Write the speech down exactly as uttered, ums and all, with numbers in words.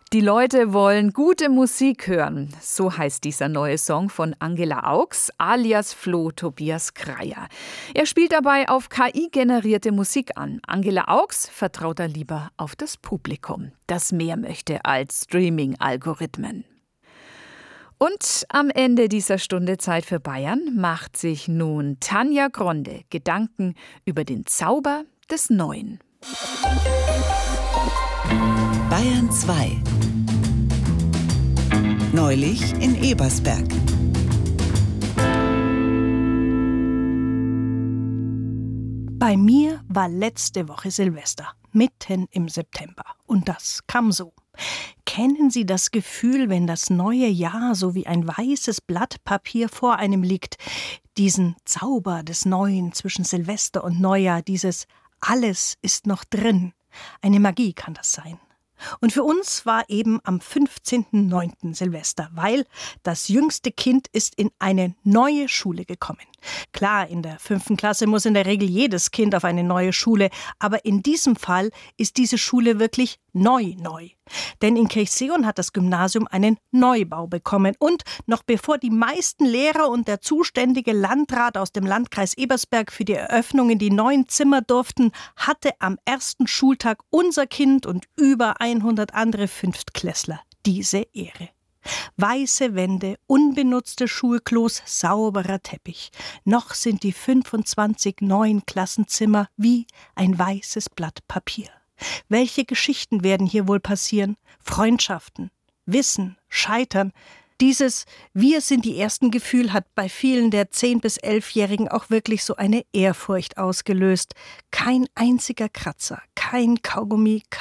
Die Leute wollen gute Musik hören. So heißt dieser neue Song von Angela Augs alias Flo Tobias Kreier. Er spielt dabei auf K I-generierte Musik an. Angela Augs vertraut da lieber auf das Publikum, das mehr möchte als Streaming-Algorithmen. Und am Ende dieser Stunde Zeit für Bayern macht sich nun Tanja Gronde Gedanken über den Zauber des Neuen. Bayern zwei. Neulich in Ebersberg. Bei mir war letzte Woche Silvester, mitten im September. Und das kam so. Kennen Sie das Gefühl, wenn das neue Jahr so wie ein weißes Blatt Papier vor einem liegt? Diesen Zauber des Neuen zwischen Silvester und Neujahr, dieses Alles ist noch drin. Eine Magie kann das sein. Und für uns war eben am fünfzehnten neunten Silvester, weil das jüngste Kind ist in eine neue Schule gekommen. Klar, in der fünften Klasse muss in der Regel jedes Kind auf eine neue Schule, aber in diesem Fall ist diese Schule wirklich neu neu. Denn in Kirchseeon hat das Gymnasium einen Neubau bekommen und noch bevor die meisten Lehrer und der zuständige Landrat aus dem Landkreis Ebersberg für die Eröffnung in die neuen Zimmer durften, hatte am ersten Schultag unser Kind und über hundert andere Fünftklässler diese Ehre. Weiße Wände, unbenutzte Schulklos, sauberer Teppich. Noch sind die fünfundzwanzig neuen Klassenzimmer wie ein weißes Blatt Papier. Welche Geschichten werden hier wohl passieren? Freundschaften, Wissen, Scheitern. Dieses Wir sind die Ersten Gefühl hat bei vielen der zehn- bis elfjährigen auch wirklich so eine Ehrfurcht ausgelöst. Kein einziger Kratzer, kein Kaugummi,